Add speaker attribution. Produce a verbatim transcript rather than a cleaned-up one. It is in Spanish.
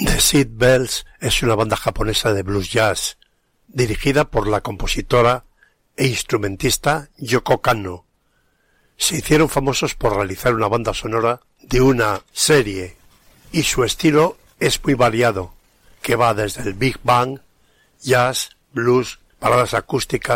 Speaker 1: The Seed Bells es una banda japonesa de blues jazz, dirigida por la compositora e instrumentista Yoko Kanno. Se hicieron famosos por realizar una banda sonora de una serie, y su estilo es muy variado, que va desde el big bang, jazz, blues, baladas acústicas,